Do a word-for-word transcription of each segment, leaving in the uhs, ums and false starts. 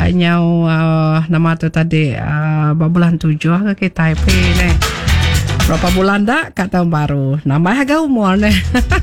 nyau uh, nama tu tadi uh, bulan tujuh ke kita ni. Berapa bulan dah kat tahun baru. Nama agak umur ni.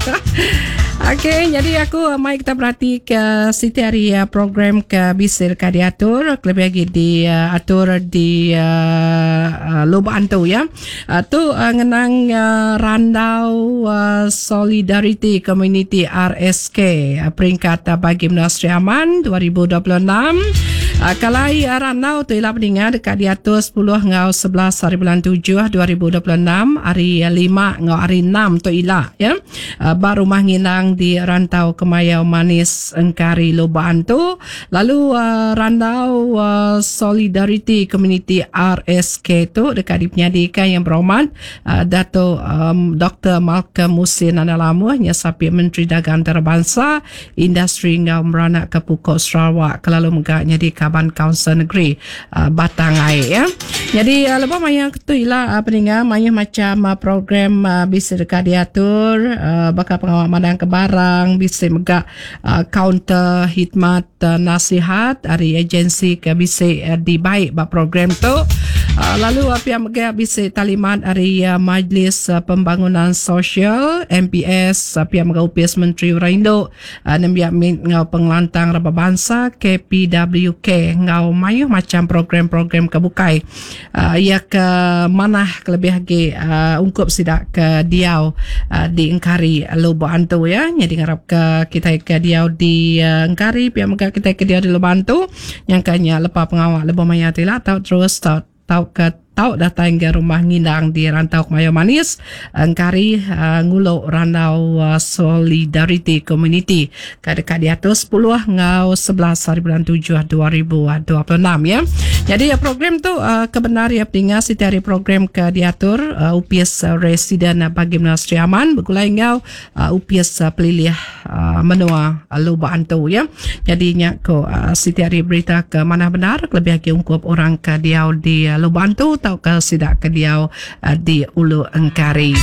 Okey, jadi aku mai kita berhati ke setiap hari uh, program ke bisir ke diatur, lebih lagi di uh, atur di uh, uh, lubang tu ya. Uh, tu uh, ngenang uh, randau uh, Solidarity Community R S K uh, peringkat uh, bagi Industri Aman dua ribu dua puluh enam. Uh, kalai uh, randau tu ialah pendengar dekat diatur sepuluh ngau sebelas hari bulan tujuh dua ribu dua puluh enam, hari lima ngau hari enam tu ialah ya. Uh, baru manghinang di rantau Kemayau Manis Engkari Lubang tu. Lalu uh, rantau uh, Solidarity Community R S K tu dekat dipenyadikan yang berhormat uh, Dato' um, Doktor Malcolm Musin Analamu Nyasapi Menteri Dagang Antarabangsa Industri Ngau Meranak ke Pukul Sarawak kelalu megaknya di Kaban Kaunsil Negeri uh, Batang Air ya. Jadi uh, lepas mayang tu ialah uh, pendengar mayang macam uh, program uh, bisa dekat diatur uh, bakal pengawal madang kebarang bisa megak uh, kaunter khidmat uh, nasihat dari agensi ke bisa uh, dibaik bak program tu. Uh, lalu apa yang megak bisa talimat dari uh, Majlis uh, Pembangunan Sosial M P S apa yang megak U P S Menteri Uraindo uh, nembiak ngau pengelantang Raba Bangsa K P W K ngau mayu macam program-program kebukai uh, ia ke mana kelebih lagi uh, ungkup sidak ke diau uh, di Engkari Lubang tu ya. Jadi ngarap ke kita ke diau di uh, Engkari pihak megak kita ke diau di Lubang tu yang kanya lepas pengawal lebih mayatilah tahu terus tahu tahu ke tahu datang ke rumah ngindang di rantau Kemayau Manis Engkari uh, nguluk rantau uh, Solidarity Community ke dekat di atas sepuluh ngau sebelas hari bulan tujuh dua ribu dua puluh enam ya. Jadi uh, program tu uh, kebenar ya pendengar setiap hari program ke diatur uh, U P S uh, Residen uh, bagi Industri Aman begulai ngau uh, U P S uh, pelilih uh, menua uh, Lubang tu ya. Jadinya ko uh, setiap hari berita ke mana benar lebih lagi ungkup orang ke diau di uh, Lubang tu atau ke sidak ke diau uh, di Ulu Engkari.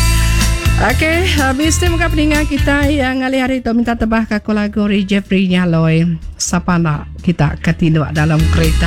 Okey, habis tu muka pendengar kita yang kali hari tu minta tebah ke lagu Jeffrey Nyaloi. Siapa nak kita ketinduk dalam kereta.